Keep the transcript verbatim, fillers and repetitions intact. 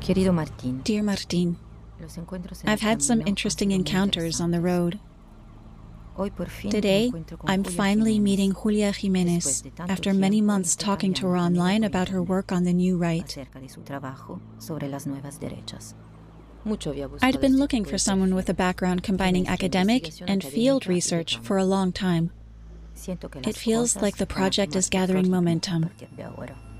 Dear Martín, I've had some interesting encounters on the road. Today, I'm finally meeting Julia Jimenez after many months talking to her online about her work on the new right. I'd been looking for someone with a background combining academic and field research for a long time. It feels like the project is gathering momentum.